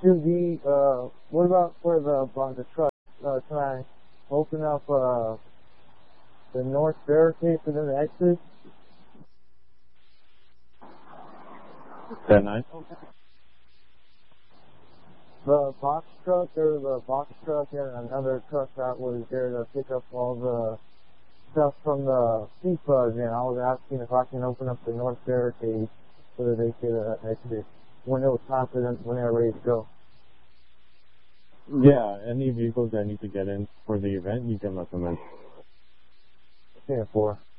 What about for the truck? Can I open up, the north barricade for them to exit? 10-9. The box truck, there was a box truck and another truck that was there to pick up all the stuff from the sea fuzz, and I was asking if I can open up the north barricade so that they could exit when it was time for them, when they were ready to go. Yeah, any vehicles that need to get in for the event, you can let them in. 10-4.